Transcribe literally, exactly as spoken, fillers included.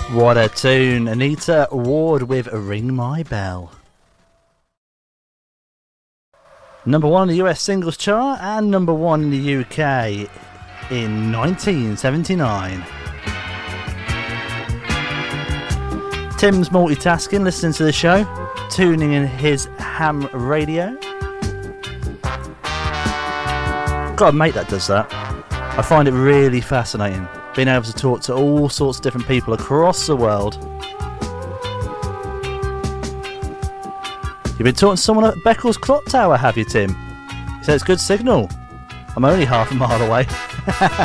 What a tune. Anita Ward with Ring My Bell. Number one on the U S singles chart and number one in the U K in nineteen seventy-nine. Tim's multitasking, listening to the show, tuning in his ham radio. Got a mate that does that. I find it really fascinating, being able to talk to all sorts of different people across the world. You've been talking to someone at Beccles Clock Tower, have you, Tim? He said it's good signal. I'm only half a mile away.